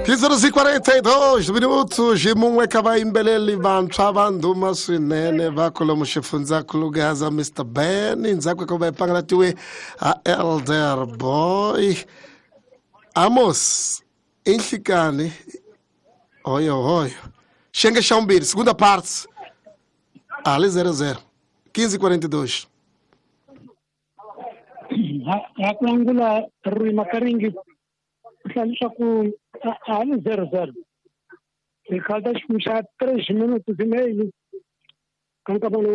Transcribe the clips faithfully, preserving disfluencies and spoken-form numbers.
quinze horas e quarenta e dois minutos. Jimumwe kabaimbeleli vantu avanduma swinene vakolomo xifundzakulu gaza mister Ben ndzhaku ka vaipangatiwe a Elder Boy Amos Inhlikani oyo oyo xenge xa umbirhi segunda parte ali zero zero quinze e quarenta e dois. Hakuangula Rui Makaringi leswaku ali zero zero hi khalta xa três minutos e meio ka nkavalo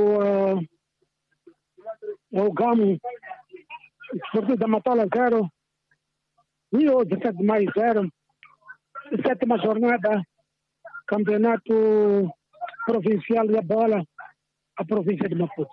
wa Gamu Esportivo da Matola zero Rio dezessete de maio zero sétima jornada campeonato provincial da bola a província de Maputo.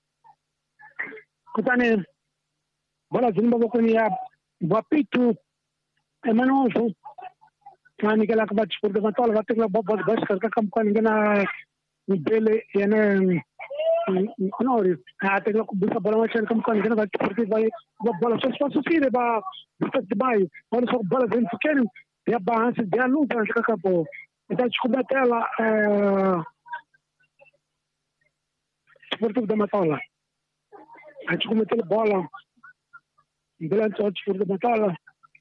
Kutane bola zimba bokoni ya Wapitu Emanoso kani kala ka batch de Matola batik la bobo bas ka kam kan ngena bele yana honori ate la ku bisa bola macam kam kan ngena batch sportif vai bola só só sofre ba dezessete de maio olha só bola dentro pequeno ya ba antes de a luta ka capo então descoberta ela Esportivo da Matola a descoberta a bola durante o Esportivo da Matola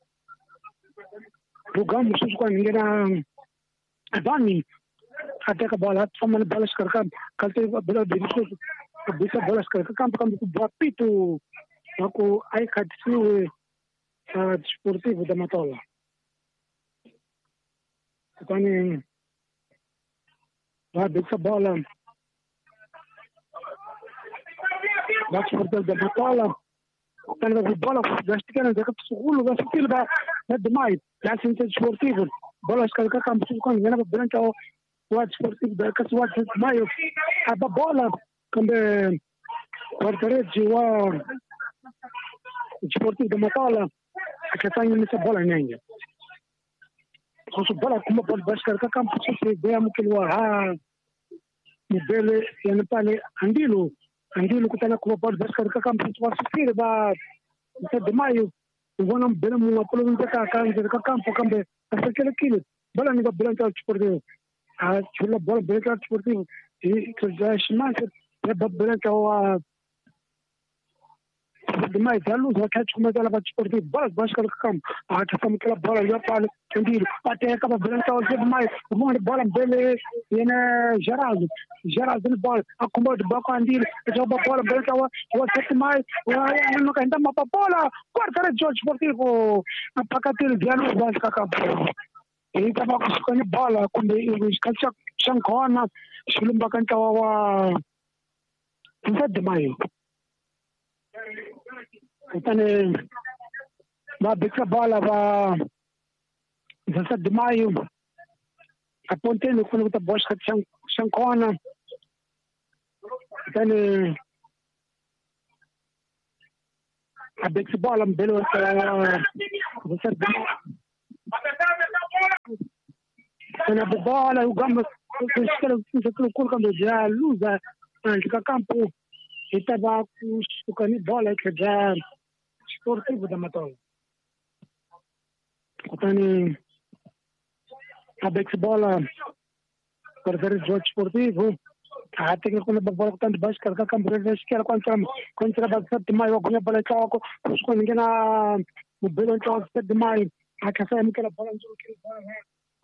Rugamos com ninguém na Dani até que a bola toma a bola escarcada calte a bola de risco bisa bola escarcada campo campo Bapito ako ai kadisi Esportivo da Matola então vai bisa bola vai Esportivo da Matola كان البولا باش كان ذاك السغول باش كيل با هاد ماي لا سنت سبورتيف بولا شكل كان بسكون انا بلانتا واد سبورتيف ده كاس واد ماي ابا بولا كان كوارتريت جوا سبورتيف ده مطاله كان من بولا نينجا خصوص بولا كما بول باش كان كان بسكون ده ممكن وها مبل يعني بالي عنديلو Andilo kutana kwa bodi baskar ka kampu kwa sifiri ba de maio wana bela mu apolo ndeka kan de ka kampu kambe asekele kile bala ni ba blanca sportivo a chula bola blanca sportivo e que já chama-se é ba blanca wa de maio da luz a catch como ela ba sportivo bala baskar ka kampu a ka kam kala bola ya pale andilo até ka ba blanca de maio uma bola bele ina Geraldo Geraldo de bola a combo de boca andilo já ba bola blanca wa wa sete mais wa não ainda uma bola quarta de George Sportivo a pacatil de luz baskar ka kampu e tava com a bola quando eles cacha chancona sulum bakanta wa de maio então ba bica bola va dezessete de maio a ponte no quando tá bosca chancona então a bica bola belo dezessete de maio أنا ببالا وقام تشتغل تشتغل كل كم رجال لوزا أنت كامبو يتبع وكاني بالا كجار سبورتيفو da Matola وتاني أبيك بالا كرتر جوج سبورتيفو حتى كنا ببالا كنت باش كركا كم بريش كير كنت كنت بس تماي وكنا بالا كاكو وشكون كنا مبلون تاع ست ماي هكذا يمكن بالا نزول كير بالا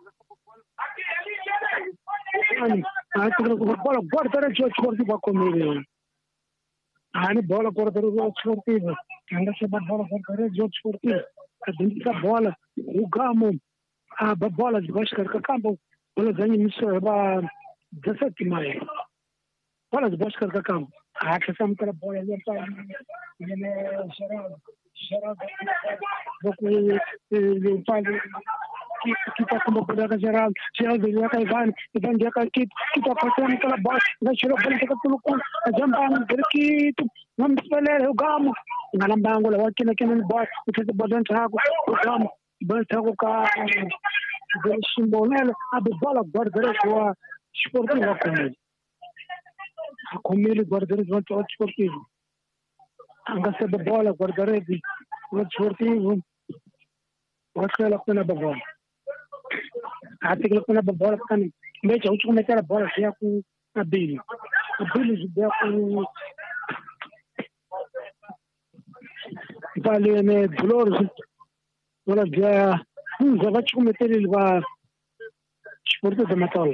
أنا أقول bola guardare George Sportivo come أنا bola guardare George Sportivo عندك شباب bola guardare George Sportivo أديك bola وقاموا أب bola جواش كرك كامبو bola زاني مش با دسات ماي bola جواش كرك كامبو هكذا سام كلا bola اللي بتاع يعني شراب شراب بقول اللي بتاع kita como poder geral geral de lá que vai então dia que kita passando aquela base vai chegar para que tudo com a jambang que não me espelha o gamo ngalam bango lá que naquele base que se bodan trago o gamo bem trago cá o simbolelo a bola guardar com esportivo como como ele guardar com esportivo anga se bola guardar com esportivo وكلا لقنا بغام até que quando a bola fica meio a última metade a bola já com a Billy a Billy já com vale né Dolores bola já já vai cometer ele vai esporte de metal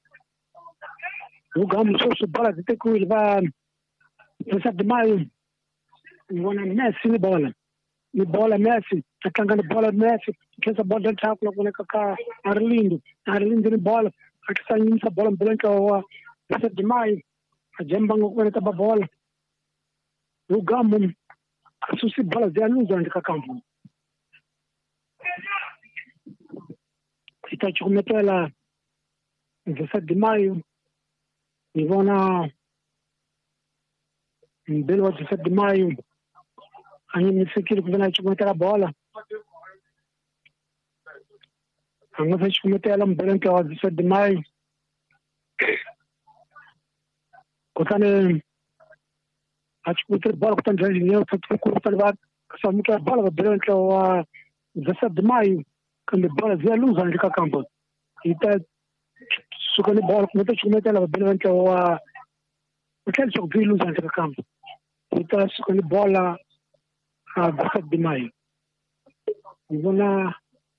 o gamo só se bola até que ele vai essa de maio wana Messi ni bola ni bola Messi atanga ni bola Messi kesa bola tap lo kuna kaka Arlindo Arlindo ni bola akisanyimisa bola mbeleka wa essa de maio ajamba ngokuna taba bola o gamo asusi bola zia luza ndika kampo itachometela essa de maio Ivona mbele wa essa de maio ani nifikiri kuvana chumetela bola anga fez chumetela mbele kwa essa de maio kutane achumetela bola kutane jariño kutane ba kasamuka bola mbele kwa essa de maio quando bola zia luz andika campo ita sukani bola kumeta chumetela mbele kwa aquele jogo de luz andika campo ita sukani bola a essa de maio ivona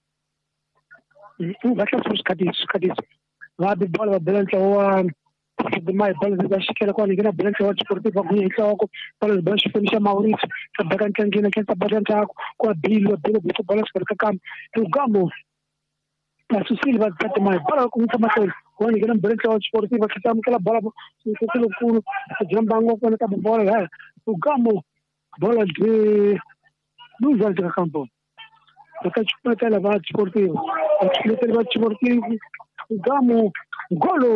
Vaca sus cadis cadis va de bola branca ou de mais bola da chiqueira com a negra branca ou esportiva com isso ou bola branca finisha Maurício tá branca aqui na quinta branca com a Billy a Billy de bola para cá o gamo a Silva tá mais bola com muita matéria com a negra branca ou esportiva que tá aquela bola que lo culo jambango com a bola o gamo bola de luz de campo Perché ci poteva lavorare sportivo, ci poteva lavorare sportivo, gamo, golo.